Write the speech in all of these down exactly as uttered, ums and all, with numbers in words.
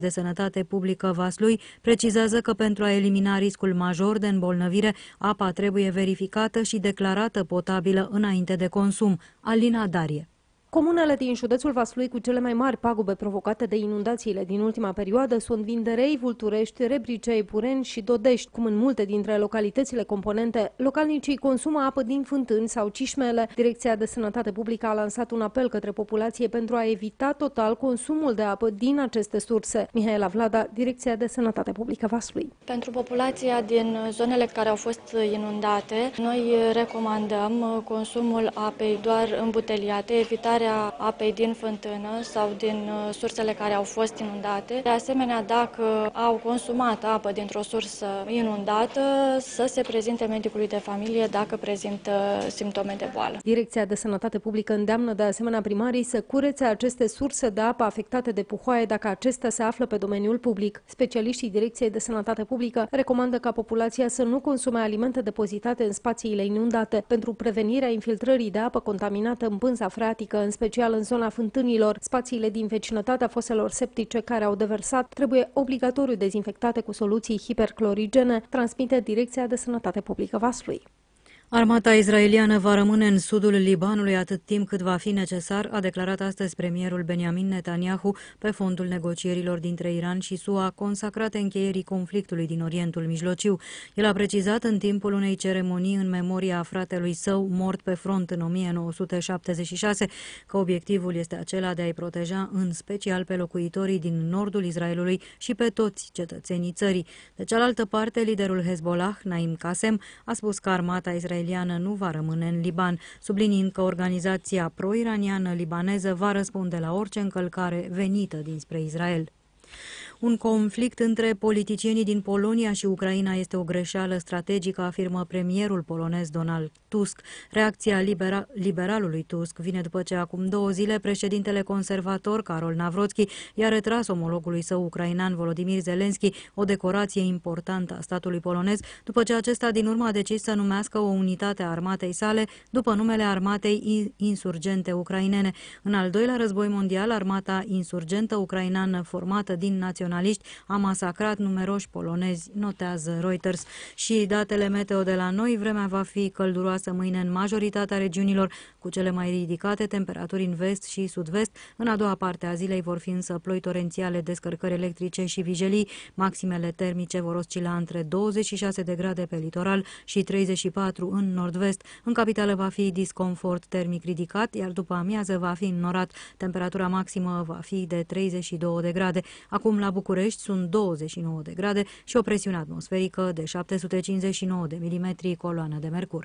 de Sănătate Publică Vaslui precizează că pentru a elimina riscul major de îmbolnăvire, apa trebuie verificată și declarată potabilă înainte de consum. Alina Darie. Comunele din județul Vaslui cu cele mai mari pagube provocate de inundațiile din ultima perioadă sunt Vinderei, Vulturești, Rebricei, Pureni și Dodești. Cum în multe dintre localitățile componente, localnicii consumă apă din fântâni sau cișmele. Direcția de Sănătate Publică a lansat un apel către populație pentru a evita total consumul de apă din aceste surse. Mihaela Vlada, Direcția de Sănătate Publică Vaslui. Pentru populația din zonele care au fost inundate, noi recomandăm consumul apei doar îmbuteliate, evitarea apei din fântână sau din sursele care au fost inundate. De asemenea, dacă au consumat apă dintr-o sursă inundată, să se prezinte medicului de familie dacă prezintă simptome de boală. Direcția de Sănătate Publică îndeamnă de asemenea primarii să curețe aceste surse de apă afectate de puhoaie dacă acestea se află pe domeniul public. Specialiștii Direcției de Sănătate Publică recomandă ca populația să nu consume alimente depozitate în spațiile inundate pentru prevenirea infiltrării de apă contaminată în pânza freatică, în special în zona fântânilor. Spațiile din vecinătatea foselor septice care au deversat trebuie obligatoriu dezinfectate cu soluții hiperclorigene, transmite Direcția de Sănătate Publică Vaslui. Armata israeliană va rămâne în sudul Libanului atât timp cât va fi necesar, a declarat astăzi premierul Benjamin Netanyahu pe fondul negocierilor dintre Iran și S U A consacrate încheierii conflictului din Orientul Mijlociu. El a precizat în timpul unei ceremonii în memoria fratelui său mort pe front în o mie nouă sute șaptezeci și șase că obiectivul este acela de a-i proteja în special pe locuitorii din nordul Israelului și pe toți cetățenii țării. De cealaltă parte, liderul Hezbollah, Naim Qasem, a spus că armata israeliană nu va rămâne în Liban, subliniind că organizația pro-iraniană libaneză va răspunde la orice încălcare venită dinspre Israel. Un conflict între politicienii din Polonia și Ucraina este o greșeală strategică, afirmă premierul polonez Donald Tusk. Reacția libera liberalului Tusk vine după ce acum două zile președintele conservator Karol Nawrocki i-a retras omologului său ucrainean Volodymyr Zelensky o decorație importantă a statului polonez, după ce acesta din urmă a decis să numească o unitate a armatei sale după numele armatei insurgente ucrainene. În al doilea război mondial, armata insurgentă ucraineană formată din naționaliști a masacrat numeroși polonezi, notează Reuters. Și datele meteo de la noi: vremea va fi călduroasă mâine în majoritatea regiunilor, cu cele mai ridicate temperaturi în vest și sud-vest. În a doua parte a zilei vor fi însă ploi torențiale, descărcări electrice și vijelii. Maximele termice vor oscila între douăzeci și șase de grade pe litoral și treizeci și patru în nord-vest. În capitală va fi disconfort termic ridicat, iar după amiază va fi înnorat. Temperatura maximă va fi de treizeci și două de grade. Acum la București sunt douăzeci și nouă de grade și o presiune atmosferică de șapte sute cincizeci și nouă de milimetri, coloană de mercur.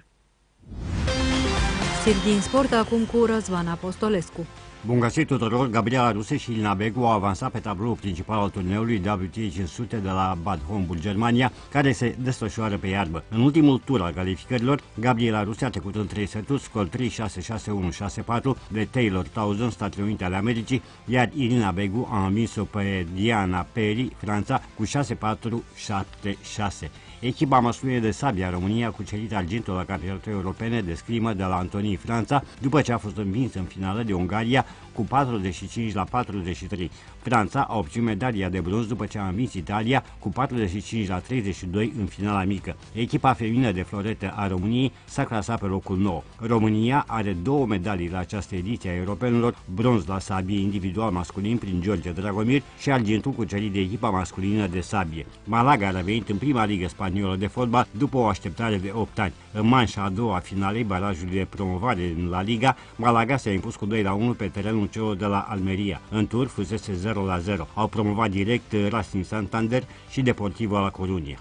Știri din sport acum cu Răzvan Apostolescu. Bun găsit tuturor! Gabriela Ruse și Elina Begu au avansat pe tabloul principal al turneului W T A cinci sute de la Bad Homburg, Germania, care se desfășoară pe iarbă. În ultimul tur al calificărilor, Gabriela Ruse a trecut în trei seturi, scor trei șase șase unu șase patru de Taylor Townsend, Statele Unite ale Americii, iar Elina Begu a învins-o pe Diana Peri, Franța, cu șase patru șapte șase. Echipa masculină de sabie a României a cucerit argintul la campionatele europene de scrimă de la Antonii, Franța, după ce a fost învinsă în finală de Ungaria cu patruzeci și cinci la patruzeci și trei. Franța a obținut medalia de bronz după ce a învins Italia cu patruzeci și cinci la treizeci și doi în finala mică. Echipa feminină de floretă a României s-a clasat pe locul nouă. România are două medalii la această ediție a europenilor, bronz la sabie individual masculin prin George Dragomir și argintul cucerit de echipa masculină de sabie. Malaga a revenit în prima ligă spaniolă de fotbal după o așteptare de opt ani. În manșa a doua a finalei barajului de promovare în La Liga, Malaga s-a impus cu doi la unu pe terenul celor de la Almeria. În tur fusese zero la zero. Au promovat direct Racing Santander și Deportivo La Coruña.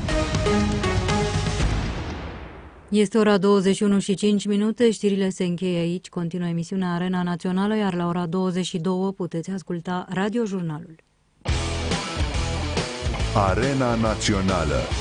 Este ora douăzeci și unu și cinci minute, știrile se încheie aici, continuă emisiunea Arena Națională, iar la ora douăzeci și două puteți asculta radiojurnalul. Arena Națională.